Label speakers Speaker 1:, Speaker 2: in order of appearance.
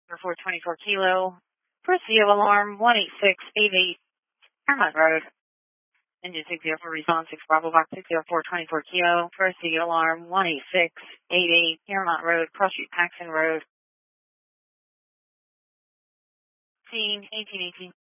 Speaker 1: 424 Kilo. Proceed alarm 18688 Paramount Road. Engine 60 for response 6 Bravo Box 60424 Kilo. Proceed alarm 18688 Paramount Road, Cross Street Paxton Road. Scene 1818.